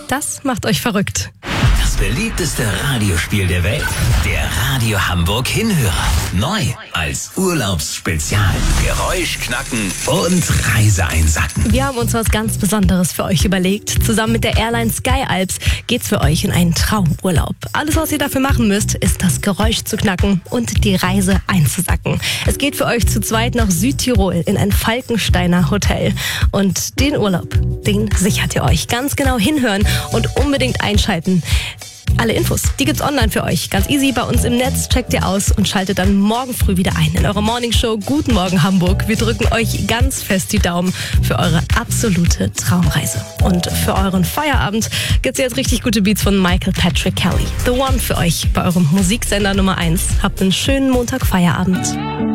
das macht euch verrückt. Das beliebteste Radiospiel der Welt. Der Radio Hamburg Hinhörer. Neu als Urlaubsspezial. Geräusch knacken und Reise einsacken. Wir haben uns was ganz Besonderes für euch überlegt. Zusammen mit der Airline Sky Alps geht's für euch in einen Traumurlaub. Alles, was ihr dafür machen müsst, ist das Geräusch zu knacken und die Reise einzusacken. Es geht für euch zu zweit nach Südtirol in ein Falkensteiner Hotel. Und den Urlaub, den sichert ihr euch. Ganz genau hinhören und unbedingt einschalten. Alle Infos, die gibt's online für euch. Ganz easy bei uns im Netz. Checkt ihr aus und schaltet dann morgen früh wieder ein in eure Morningshow. Guten Morgen Hamburg. Wir drücken euch ganz fest die Daumen für eure absolute Traumreise. Und für euren Feierabend gibt's jetzt richtig gute Beats von Michael Patrick Kelly. The One für euch bei eurem Musiksender Nummer 1. Habt einen schönen Montag Feierabend.